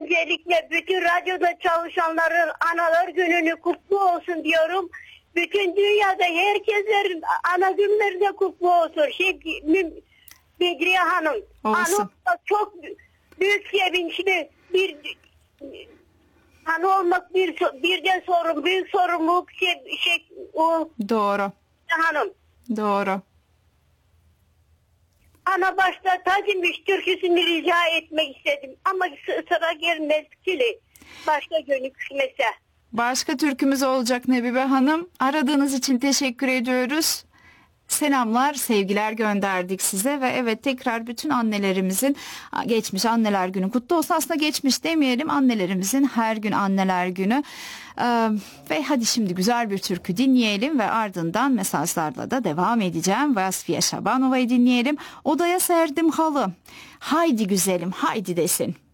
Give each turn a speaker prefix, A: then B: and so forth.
A: Öncelikle bütün radyoda çalışanların Analar Günü'nü kutlu olsun diyorum. Bütün dünyada herkeslerin ana günleri de kutlu olsun. Bedriye Hanım.
B: Olsun.
A: Ana çok büyük sevinçli bir ana olmak birden sorun, büyük sorumluluk o.
B: Doğru.
A: Hanım.
B: Doğru.
A: Ana başta tacımış türküsünü rica etmek istedim. Ama sıra gelmez ki. Başka görüşmese.
B: Başka türkümüz olacak Nebibe Hanım. Aradığınız için teşekkür ediyoruz. Selamlar, sevgiler gönderdik size ve evet tekrar bütün annelerimizin geçmiş Anneler Günü kutlu olsun. Aslında geçmiş demeyelim, annelerimizin her gün Anneler Günü. Ve hadi şimdi güzel bir türkü dinleyelim ve ardından mesajlarla da devam edeceğim. Vasfiye Şabanova'yı dinleyelim. Odaya serdim halı. Haydi güzelim, haydi desin.